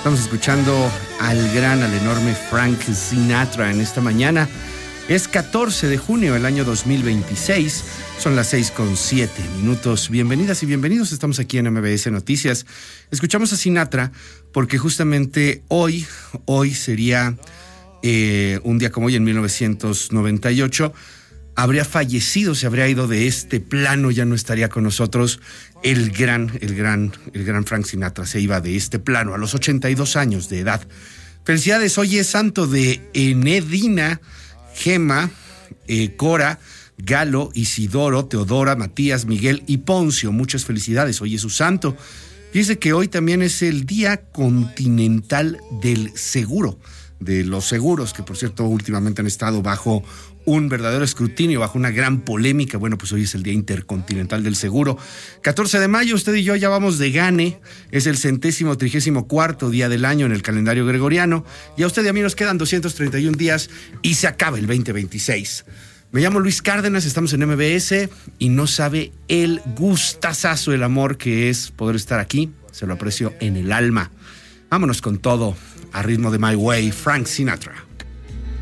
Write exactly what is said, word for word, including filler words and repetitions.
Estamos escuchando al gran, al enorme Frank Sinatra en esta mañana. Es catorce de junio del año dos mil veintiséis. Son las seis con siete minutos. Bienvenidas y bienvenidos. Estamos aquí en M B S Noticias. Escuchamos a Sinatra porque justamente hoy, hoy sería eh, un día como hoy, en mil novecientos noventa y ocho, habría fallecido, se habría ido de este plano, ya no estaría con nosotros el gran, el gran, el gran Frank Sinatra. Se iba de este plano a los ochenta y dos años de edad. Felicidades, hoy es santo de Enedina, Gema, eh, Cora, Galo, Isidoro, Teodora, Matías, Miguel y Poncio. Muchas felicidades, hoy es su santo. Fíjese que hoy también es el Día Continental del Seguro, de los seguros, que por cierto últimamente han estado bajo un verdadero escrutinio, bajo una gran polémica. Bueno, pues hoy es el Día Intercontinental del Seguro. catorce de mayo, usted y yo ya vamos de gane. Es el centésimo trigésimo cuarto día del año en el calendario gregoriano. Y a usted y a mí nos quedan doscientos treinta y un días y se acaba el veinte veintiséis. Me llamo Luis Cárdenas, estamos en M B S y no sabe el gustazazo, el amor que es poder estar aquí. Se lo aprecio en el alma. Vámonos con todo a ritmo de My Way, Frank Sinatra.